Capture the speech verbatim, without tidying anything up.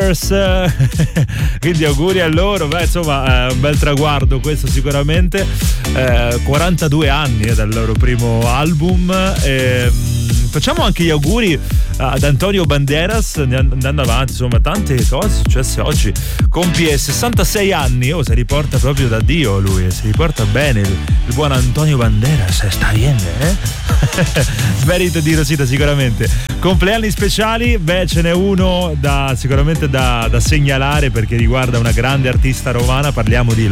Banderas. Quindi auguri a loro. Beh, insomma, è un bel traguardo questo sicuramente. eh, quarantadue anni eh, dal loro primo album. eh, Facciamo anche gli auguri ad Antonio Banderas, andando avanti, insomma, tante cose successe oggi. Compie sessantasei anni, oh, si riporta proprio da Dio lui, si riporta bene il, il buon Antonio Banderas, sta bene, eh? Merito di Rosita sicuramente. Compleanni speciali, beh, ce n'è uno da, sicuramente da, da segnalare perché riguarda una grande artista romana, parliamo di